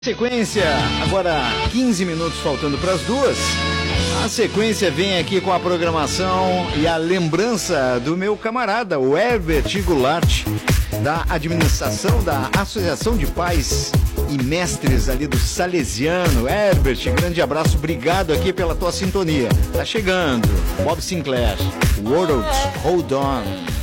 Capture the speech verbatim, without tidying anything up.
Sequência, agora quinze minutos faltando para as duas. A sequência vem aqui com a programação e a lembrança do meu camarada, o Herbert Goulart, da administração da Associação de Pais e Mestres ali do Salesiano. Herbert, grande abraço, obrigado aqui pela tua sintonia. Tá chegando, Bob Sinclair, World Hold On.